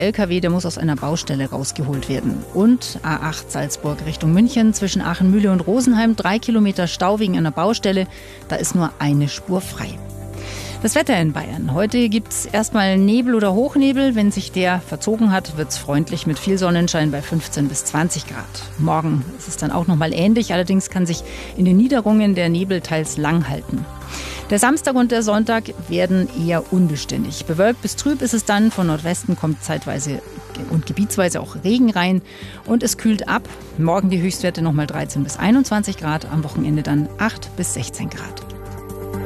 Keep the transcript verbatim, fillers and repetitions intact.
L K W, der muss aus einer Baustelle rausgeholt werden. Und A acht Salzburg Richtung München zwischen Aachenmühle und Rosenheim, drei Kilometer Stau wegen einer Baustelle. Da ist nur eine Spur frei. Das Wetter in Bayern. Heute gibt es erstmal Nebel oder Hochnebel. Wenn sich der verzogen hat, wird es freundlich mit viel Sonnenschein bei fünfzehn bis zwanzig Grad. Morgen ist es dann auch nochmal ähnlich. Allerdings kann sich in den Niederungen der Nebel teils lang halten. Der Samstag und der Sonntag werden eher unbeständig. Bewölkt bis trüb ist es dann. Von Nordwesten kommt zeitweise und gebietsweise auch Regen rein. Und es kühlt ab. Morgen die Höchstwerte nochmal dreizehn bis einundzwanzig Grad. Am Wochenende dann acht bis sechzehn Grad.